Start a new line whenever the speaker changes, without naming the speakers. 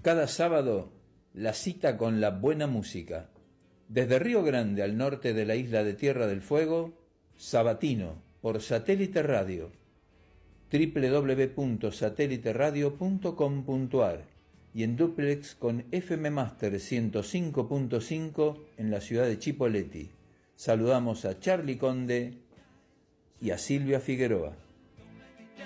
Cada sábado, la cita con la buena música. Desde Río Grande al norte de la isla de Tierra del Fuego, Sabatino, por Satélite Radio. www.sateliteradio.com.ar y en duplex con FM Master 105.5 en la ciudad de Chipoleti. Saludamos a Charlie Conde y a Silvia Figueroa.